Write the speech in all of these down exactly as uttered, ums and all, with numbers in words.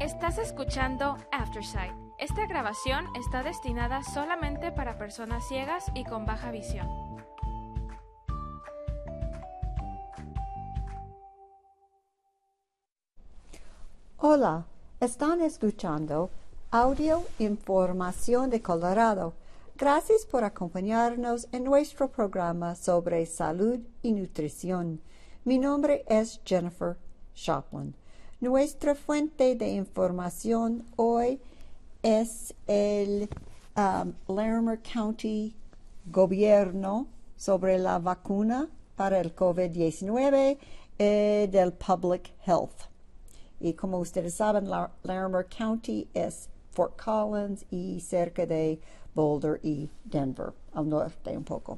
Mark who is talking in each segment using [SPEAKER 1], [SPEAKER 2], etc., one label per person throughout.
[SPEAKER 1] Estás escuchando Aftersight. Esta grabación está destinada solamente para personas ciegas y con baja visión.
[SPEAKER 2] Hola, están escuchando Audio Información de Colorado. Gracias por acompañarnos en nuestro programa sobre salud y nutrición. Mi nombre es Jennifer Shopland. Nuestra fuente de información hoy es el um, Larimer County Gobierno sobre la vacuna para el COVID diecinueve eh, del Public Health. Y como ustedes saben, la Larimer County es Fort Collins y cerca de Boulder y Denver, al norte un poco.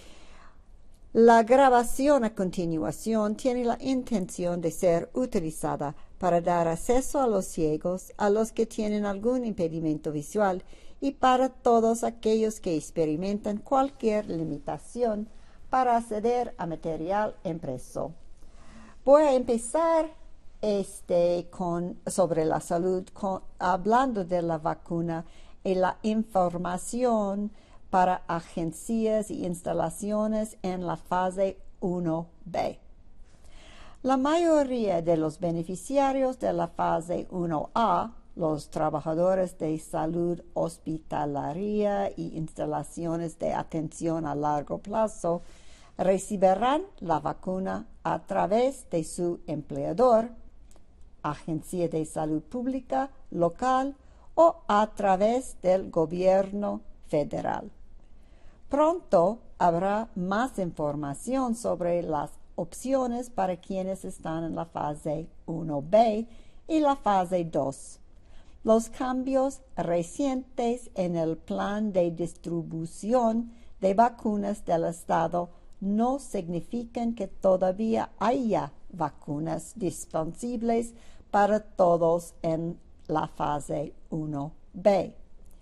[SPEAKER 2] La grabación a continuación tiene la intención de ser utilizada para dar acceso a los ciegos, a los que tienen algún impedimento visual y para todos aquellos que experimentan cualquier limitación para acceder a material impreso. Voy a empezar este, con, sobre la salud con, hablando de la vacuna y la información para agencias y instalaciones en la fase uno B. La mayoría de los beneficiarios de la fase uno A, los trabajadores de salud hospitalaria y instalaciones de atención a largo plazo, recibirán la vacuna a través de su empleador, agencia de salud pública local o a través del gobierno federal. Pronto habrá más información sobre las opciones para quienes están en la fase uno B y la fase dos. Los cambios recientes en el plan de distribución de vacunas del Estado no significan que todavía haya vacunas disponibles para todos en la fase uno B.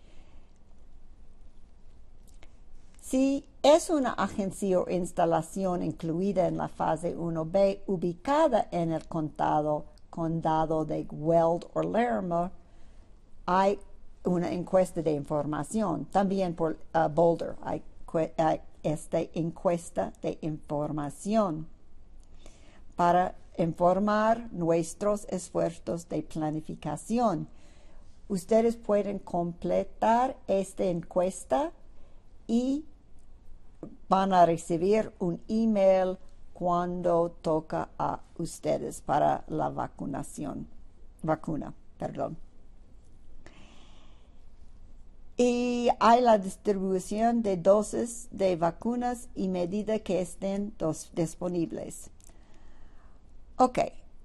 [SPEAKER 2] Si es una agencia o instalación incluida en la fase uno B ubicada en el condado, condado de Weld o Larimer, hay una encuesta de información. También por uh, Boulder hay uh, esta encuesta de información para informar nuestros esfuerzos de planificación. Ustedes pueden completar esta encuesta y van a recibir un email cuando toca a ustedes para la vacunación, vacuna, perdón. Y hay la distribución de dosis de vacunas y medida que estén dos, disponibles. Ok.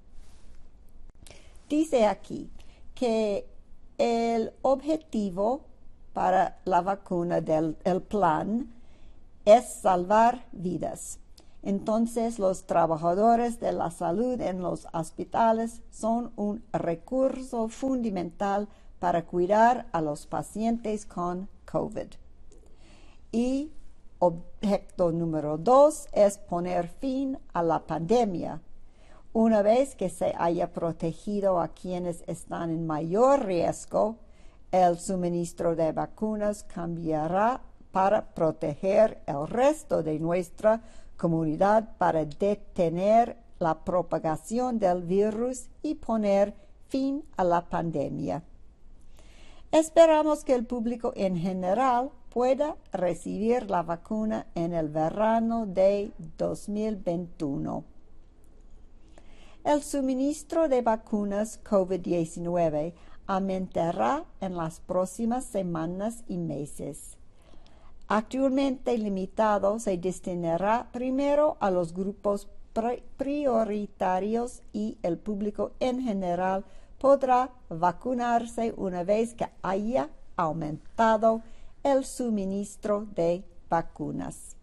[SPEAKER 2] Dice aquí que el objetivo para la vacuna del el plan es salvar vidas. Entonces, los trabajadores de la salud en los hospitales son un recurso fundamental para cuidar a los pacientes con COVID. Y objeto número dos es poner fin a la pandemia. Una vez que se haya protegido a quienes están en mayor riesgo, el suministro de vacunas cambiará para proteger el resto de nuestra comunidad, para detener la propagación del virus y poner fin a la pandemia. Esperamos que el público en general pueda recibir la vacuna en el verano de dos mil veintiuno. El suministro de vacunas COVID diecinueve aumentará en las próximas semanas y meses. Actualmente limitado, se destinará primero a los grupos prioritarios y el público en general podrá vacunarse una vez que haya aumentado el suministro de vacunas.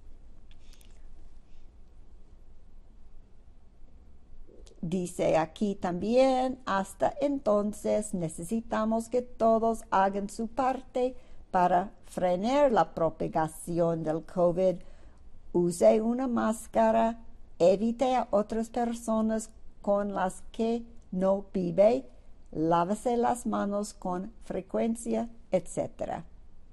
[SPEAKER 2] Dice aquí también, hasta entonces necesitamos que todos hagan su parte para frenar la propagación del COVID. Use una máscara, evite a otras personas con las que no vive lávese las manos con frecuencia, etcétera.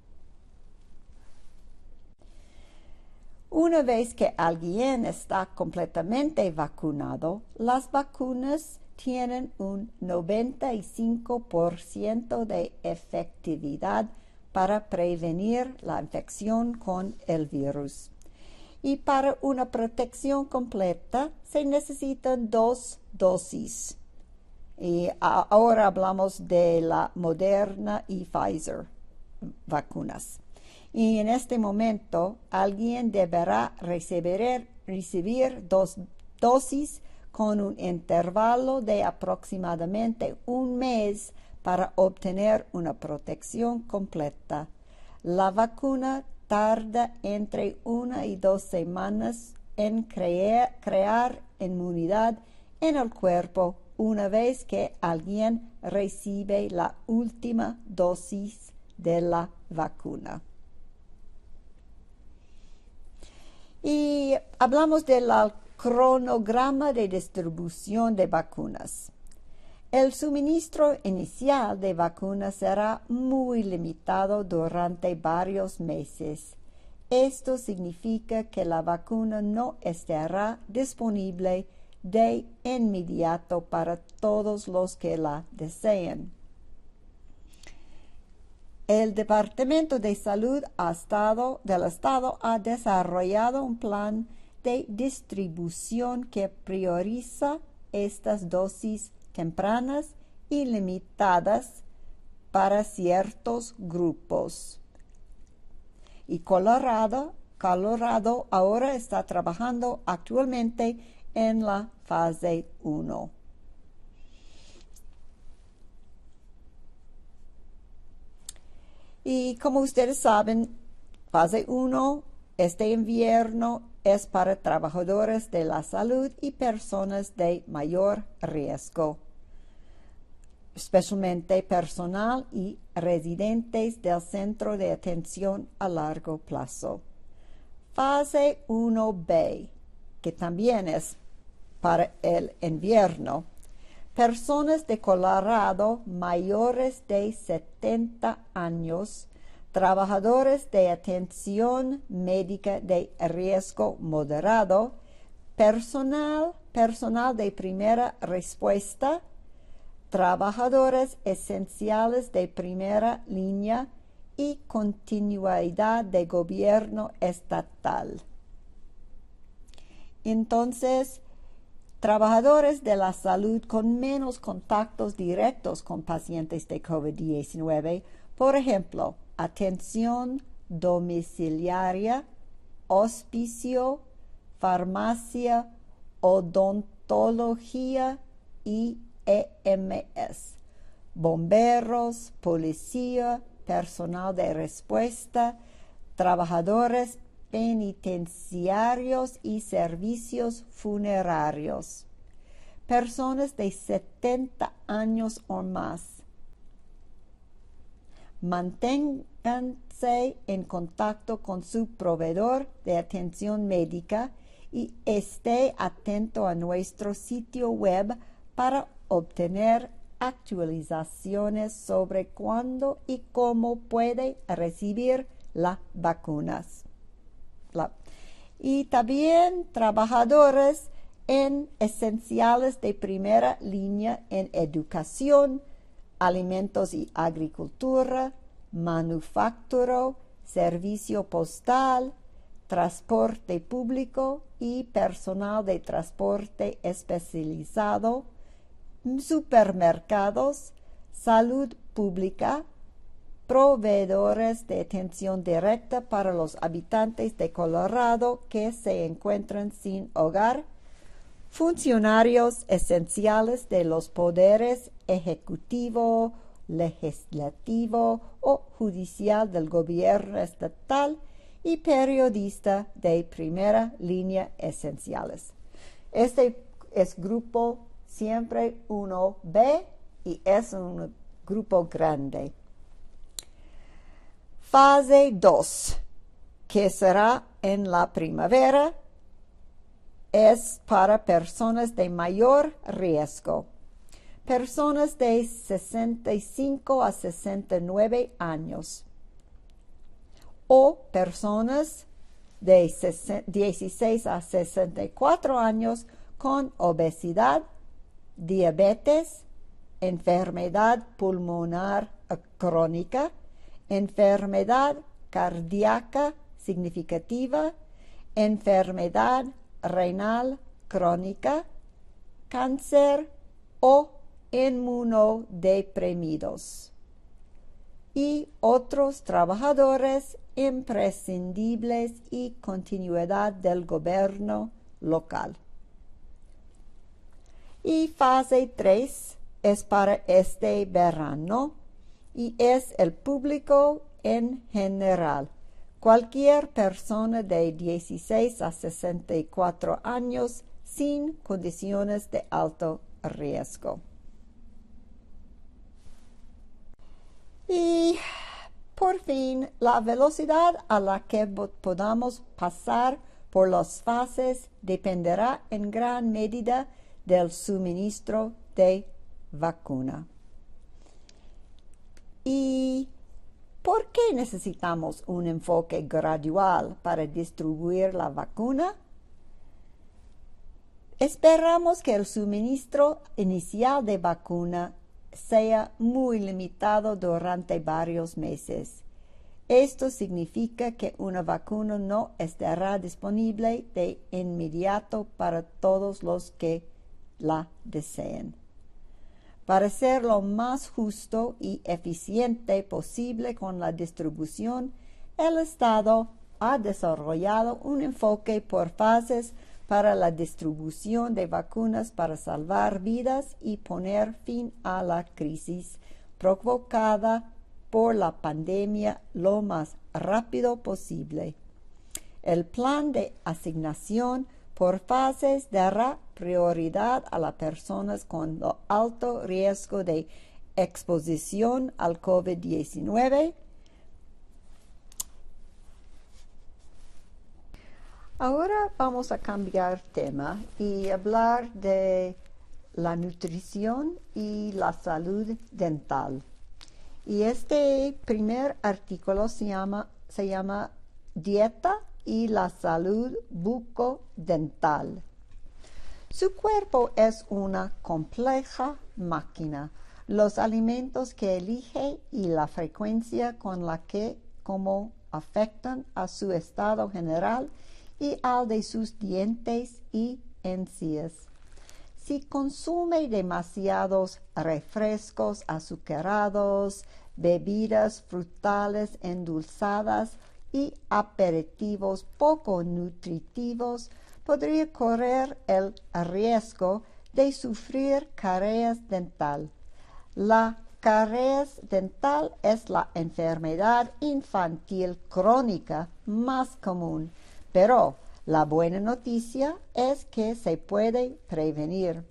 [SPEAKER 2] Una vez que alguien está completamente vacunado, las vacunas tienen un noventa y cinco por ciento de efectividad para prevenir la infección con el virus. Y para una protección completa se necesitan dos dosis. Y ahora hablamos de la Moderna y Pfizer vacunas. Y en este momento alguien deberá recibir, recibir dos dosis con un intervalo de aproximadamente un mes para obtener una protección completa. La vacuna tarda entre una y dos semanas en crear, crear inmunidad en el cuerpo una vez que alguien recibe la última dosis de la vacuna. Y hablamos del cronograma de distribución de vacunas. El suministro inicial de vacunas será muy limitado durante varios meses. Esto significa que la vacuna no estará disponible de inmediato para todos los que la deseen. El Departamento de Salud Estado, del Estado ha desarrollado un plan de distribución que prioriza estas dosis tempranas y limitadas para ciertos grupos. Y Colorado, Colorado ahora está trabajando actualmente en la fase uno. Y como ustedes saben, fase uno, este invierno es para trabajadores de la salud y personas de mayor riesgo, especialmente personal y residentes del Centro de Atención a Largo Plazo. Fase uno B, que también es para el invierno, personas de Colorado mayores de setenta años, trabajadores de atención médica de riesgo moderado, personal, personal de primera respuesta, trabajadores esenciales de primera línea y continuidad de gobierno estatal. Entonces, trabajadores de la salud con menos contactos directos con pacientes de COVID diecinueve, por ejemplo, atención domiciliaria, hospicio, farmacia, odontología y E M S, bomberos, policía, personal de respuesta, trabajadores penitenciarios y servicios funerarios, personas de setenta años o más. Manténganse en contacto con su proveedor de atención médica y esté atento a nuestro sitio web para obtener actualizaciones sobre cuándo y cómo puede recibir las vacunas. La, y también trabajadores en esenciales de primera línea en educación, alimentos y agricultura, manufactura, servicio postal, transporte público y personal de transporte especializado, supermercados, salud pública, proveedores de atención directa para los habitantes de Colorado que se encuentran sin hogar, funcionarios esenciales de los poderes ejecutivo, legislativo o judicial del gobierno estatal y periodistas de primera línea esenciales. Este es grupo siempre uno B y es un grupo grande. Fase dos, que será en la primavera, es para personas de mayor riesgo. personas de sesenta y cinco a sesenta y nueve años o personas de dieciséis a sesenta y cuatro años con obesidad, diabetes, enfermedad pulmonar crónica, enfermedad cardíaca significativa, enfermedad renal crónica, cáncer o inmunodeprimidos y otros trabajadores imprescindibles y continuidad del gobierno local. Y fase tres es para este verano y es el público en general. Cualquier persona de dieciséis a sesenta y cuatro años sin condiciones de alto riesgo. Y por fin, la velocidad a la que podamos pasar por las fases dependerá en gran medida del suministro de vacuna. ¿Y por qué necesitamos un enfoque gradual para distribuir la vacuna? Esperamos que el suministro inicial de vacuna sea muy limitado durante varios meses. Esto significa que una vacuna no estará disponible de inmediato para todos los que la deseen. Para ser lo más justo y eficiente posible con la distribución, el Estado ha desarrollado un enfoque por fases para la distribución de vacunas para salvar vidas y poner fin a la crisis provocada por la pandemia lo más rápido posible. El plan de asignación por fases dará prioridad a las personas con alto riesgo de exposición al COVID diecinueve. Ahora vamos a cambiar tema y hablar de la nutrición y la salud dental. Y este primer artículo se llama, se llama Dieta y la salud bucodental. Su cuerpo es una compleja máquina. Los alimentos que elige y la frecuencia con la que como afectan a su estado general y al de sus dientes y encías. Si consume demasiados refrescos azucarados, bebidas frutales endulzadas y aperitivos poco nutritivos, podría correr el riesgo de sufrir caries dental. La caries dental es la enfermedad infantil crónica más común, pero la buena noticia es que se puede prevenir.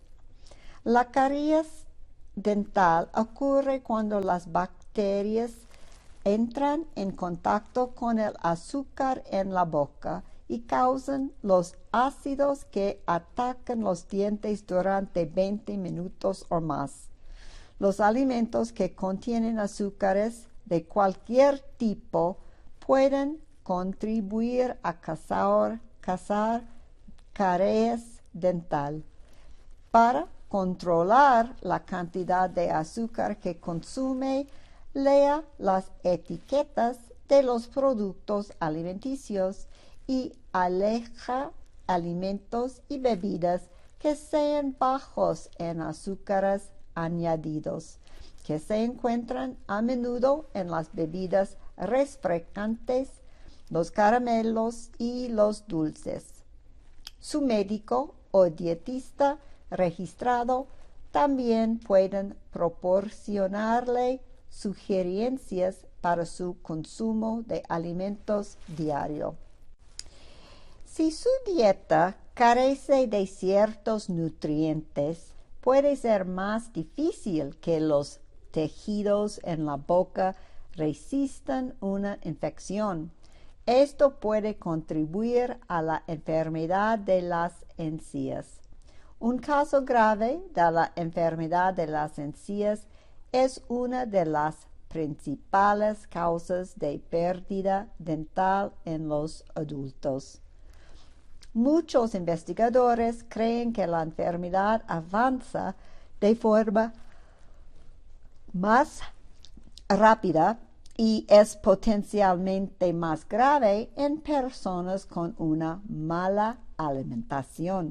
[SPEAKER 2] La caries dental ocurre cuando las bacterias entran en contacto con el azúcar en la boca y causan los ácidos que atacan los dientes durante veinte minutos o más. Los alimentos que contienen azúcares de cualquier tipo pueden contribuir a causar, causar caries dental. Para controlar la cantidad de azúcar que consume, lea las etiquetas de los productos alimenticios y aleja alimentos y bebidas que sean bajos en azúcares añadidos, que se encuentran a menudo en las bebidas refrescantes, los caramelos y los dulces. Su médico o dietista registrado también pueden proporcionarle sugerencias para su consumo de alimentos diario. Si su dieta carece de ciertos nutrientes, puede ser más difícil que los tejidos en la boca resistan una infección. Esto puede contribuir a la enfermedad de las encías. Un caso grave de la enfermedad de las encías es una de las principales causas de pérdida dental en los adultos. Muchos investigadores creen que la enfermedad avanza de forma más rápida y es potencialmente más grave en personas con una mala alimentación.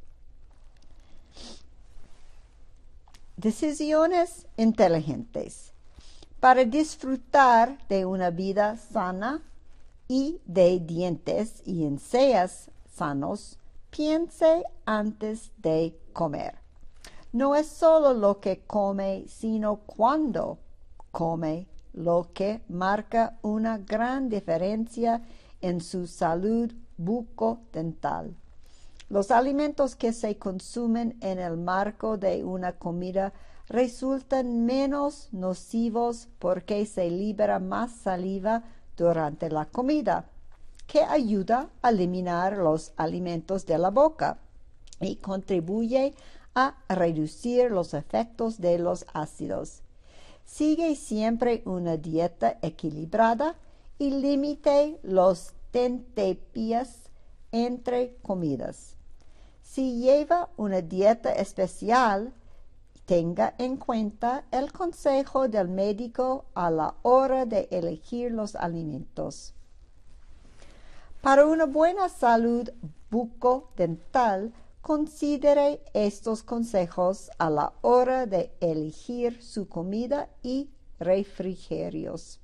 [SPEAKER 2] Decisiones inteligentes. Para disfrutar de una vida sana y de dientes y encías sanos, piense antes de comer. No es solo lo que come, sino cuándo come, lo que marca una gran diferencia en su salud bucodental. Los alimentos que se consumen en el marco de una comida resultan menos nocivos porque se libera más saliva durante la comida, que ayuda a eliminar los alimentos de la boca y contribuye a reducir los efectos de los ácidos. Sigue siempre una dieta equilibrada y limite los tentempiés entre comidas. Si lleva una dieta especial, tenga en cuenta el consejo del médico a la hora de elegir los alimentos. Para una buena salud bucodental, considere estos consejos a la hora de elegir su comida y refrigerios.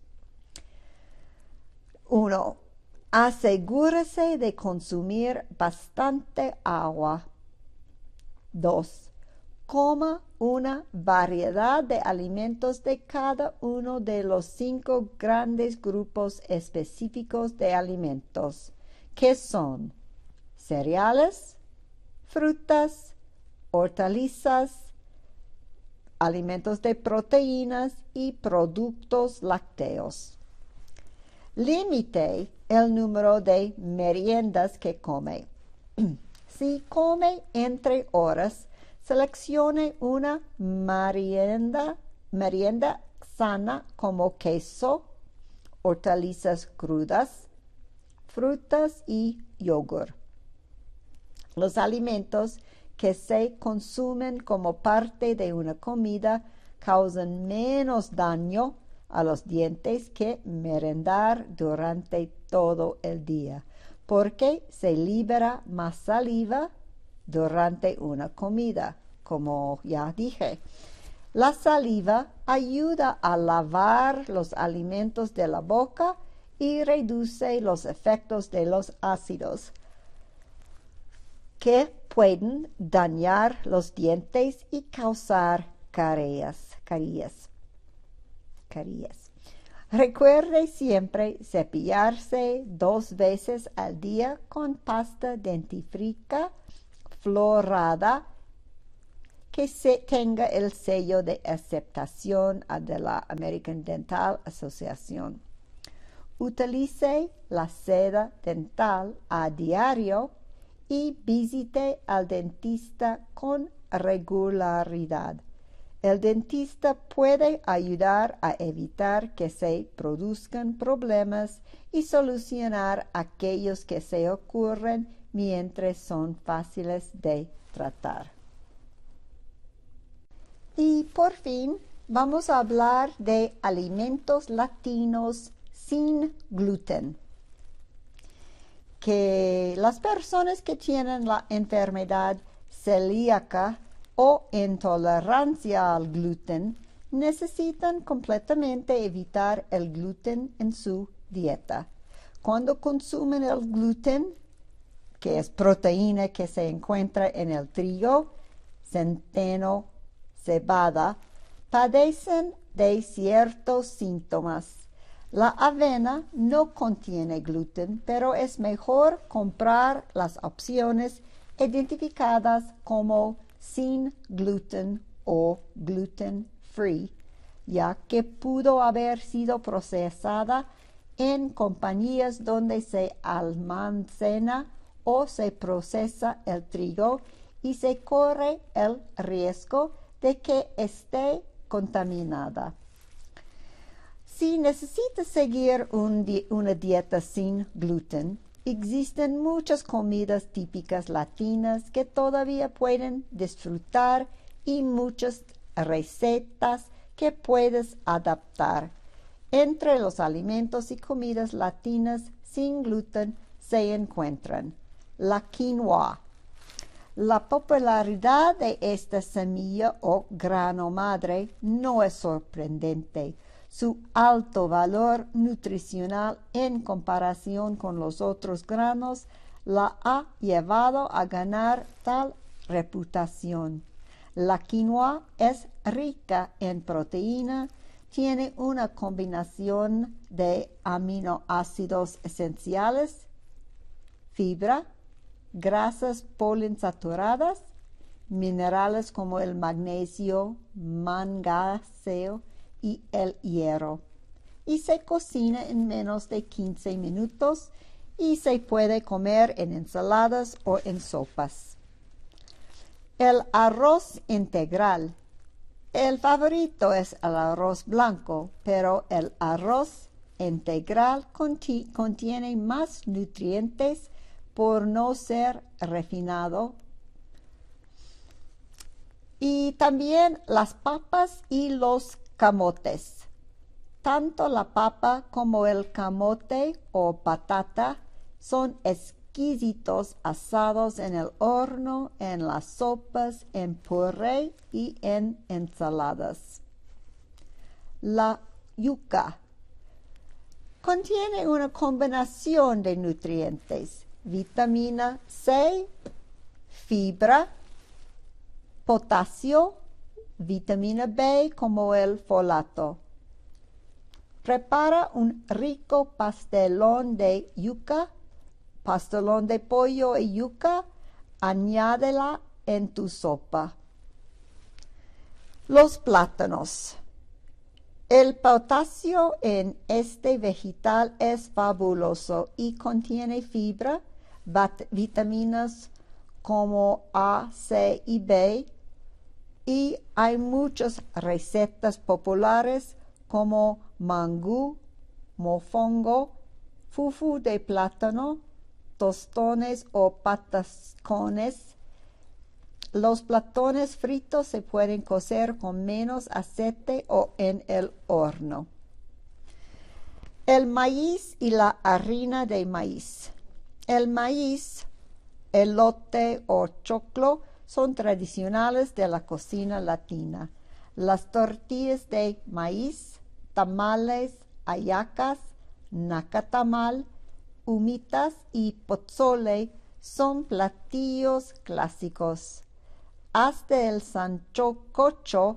[SPEAKER 2] uno. Asegúrese de consumir bastante agua. dos. Coma una variedad de alimentos de cada uno de los cinco grandes grupos específicos de alimentos, que son cereales, frutas, hortalizas, alimentos de proteínas y productos lácteos. Limite el número de meriendas que come. Si come entre horas, seleccione una merienda, merienda sana como queso, hortalizas crudas, frutas y yogur. Los alimentos que se consumen como parte de una comida causan menos daño a los dientes que merendar durante todo el día, porque se libera más saliva durante una comida, como ya dije. La saliva ayuda a lavar los alimentos de la boca y reduce los efectos de los ácidos que pueden dañar los dientes y causar caries. caries. caries. Recuerde siempre cepillarse dos veces al día con pasta dentífrica florada que se tenga el sello de aceptación de la American Dental Association. Utilice la seda dental a diario y visite al dentista con regularidad. El dentista puede ayudar a evitar que se produzcan problemas y solucionar aquellos que se ocurren mientras son fáciles de tratar. Y por fin vamos a hablar de alimentos latinos sin gluten, que las personas que tienen la enfermedad celíaca o intolerancia al gluten necesitan completamente evitar el gluten en su dieta. Cuando consumen el gluten, que es proteína que se encuentra en el trigo, centeno, cebada, padecen de ciertos síntomas. La avena no contiene gluten, pero es mejor comprar las opciones identificadas como sin gluten o gluten free, ya que pudo haber sido procesada en compañías donde se almacena o se procesa el trigo y se corre el riesgo de que esté contaminada. Si necesitas seguir un di- una dieta sin gluten, existen muchas comidas típicas latinas que todavía pueden disfrutar y muchas recetas que puedes adaptar. Entre los alimentos y comidas latinas sin gluten se encuentran la quinoa. La popularidad de esta semilla o grano madre no es sorprendente. Su alto valor nutricional en comparación con los otros granos la ha llevado a ganar tal reputación. La quinoa es rica en proteína, tiene una combinación de aminoácidos esenciales, fibra, grasas poliinsaturadas, minerales como el magnesio, manganeso y el hierro. Y se cocina en menos de quince minutos y se puede comer en ensaladas o en sopas. El arroz integral. El favorito es el arroz blanco, pero el arroz integral conti- contiene más nutrientes por no ser refinado. Y también las papas y los camotes. Tanto la papa como el camote o patata son exquisitos asados en el horno, en las sopas, en puré y en ensaladas. La yuca contiene una combinación de nutrientes, vitamina C, fibra, potasio, vitamina B como el folato. Prepara un rico pastelón de yuca, pastelón de pollo y yuca, añádela en tu sopa. Los plátanos. El potasio en este vegetal es fabuloso y contiene fibra, vitaminas como A, C y B, y hay muchas recetas populares como mangú, mofongo, fufu de plátano, tostones o patacones. Los platones fritos se pueden cocer con menos aceite o en el horno. El maíz y la harina de maíz. El maíz, elote o choclo son tradicionales de la cocina latina. Las tortillas de maíz, tamales, hallacas, nacatamal, humitas y pozole son platillos clásicos. Hasta el sancocho,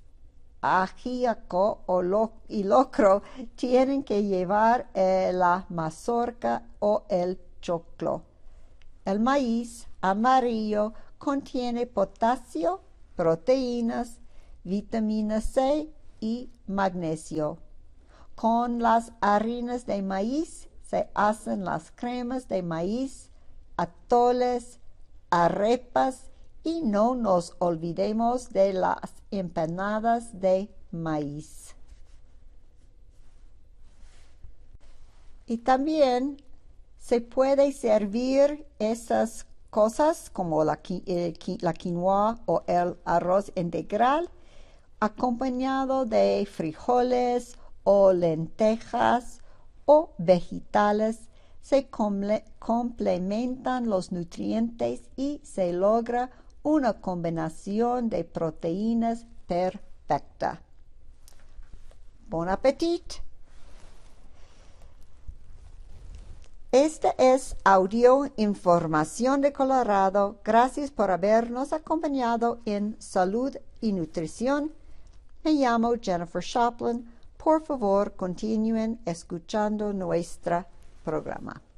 [SPEAKER 2] ajíaco o lo, y locro tienen que llevar eh, la mazorca o el choclo. El maíz amarillo contiene potasio, proteínas, vitamina C y magnesio. Con las harinas de maíz se hacen las cremas de maíz, atoles, arepas y no nos olvidemos de las empanadas de maíz. Y también se puede servir esas cosas como la, eh, la quinoa o el arroz integral acompañado de frijoles o lentejas o vegetales. Se comple complementan los nutrientes y se logra una combinación de proteínas perfecta. Bon appetit. Este es Audio Información de Colorado. Gracias por habernos acompañado en Salud y Nutrición. Me llamo Jennifer Shopland. Por favor, continúen escuchando nuestro programa.